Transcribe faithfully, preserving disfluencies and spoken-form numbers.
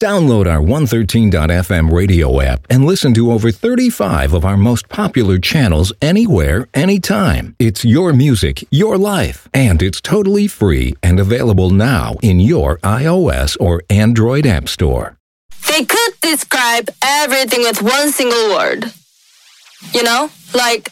Download our one thirteen dot f m radio app and listen to over thirty-five of our most popular channels anywhere, anytime. It's your music, your life, and it's totally free and available now in your iOS or Android app store. They could describe everything with one single word. You know, like